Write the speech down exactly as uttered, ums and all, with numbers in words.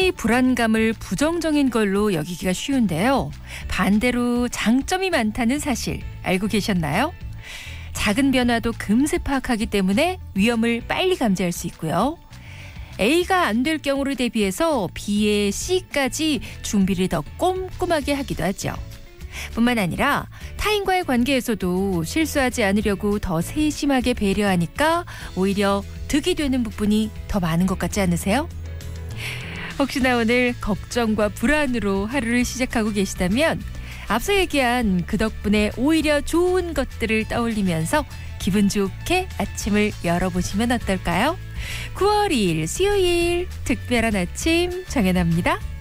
흔히 불안감을 부정적인 걸로 여기기가 쉬운데요. 반대로 장점이 많다는 사실 알고 계셨나요? 작은 변화도 금세 파악하기 때문에 위험을 빨리 감지할 수 있고요. A가 안 될 경우를 대비해서 B에 C까지 준비를 더 꼼꼼하게 하기도 하죠. 뿐만 아니라 타인과의 관계에서도 실수하지 않으려고 더 세심하게 배려하니까 오히려 득이 되는 부분이 더 많은 것 같지 않으세요? 혹시나 오늘 걱정과 불안으로 하루를 시작하고 계시다면 앞서 얘기한 그 덕분에 오히려 좋은 것들을 떠올리면서 기분 좋게 아침을 열어보시면 어떨까요? 구월 이일 수요일 특별한 아침 정연아입니다.